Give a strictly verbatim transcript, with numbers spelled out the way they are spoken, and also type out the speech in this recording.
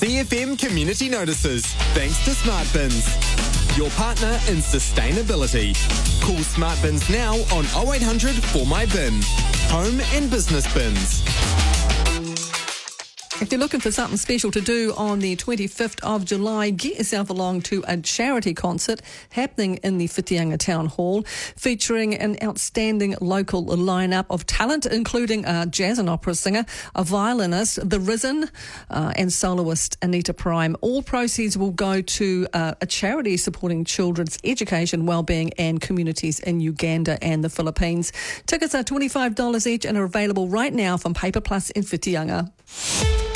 C F M Community Notices, thanks to Smart Bins, your partner in sustainability. Call Smart Bins now on oh eight hundred four my bin. Home and business bins. If you're looking for something special to do on the twenty-fifth of July, get yourself along to a charity concert happening in the Whitianga Town Hall, featuring an outstanding local lineup of talent, including a jazz and opera singer, a violinist, The Risen, uh, and soloist Anita Prime. All proceeds will go to uh, a charity supporting children's education, wellbeing and communities in Uganda and the Philippines. Tickets are twenty-five dollars each and are available right now from Paper Plus in Whitianga.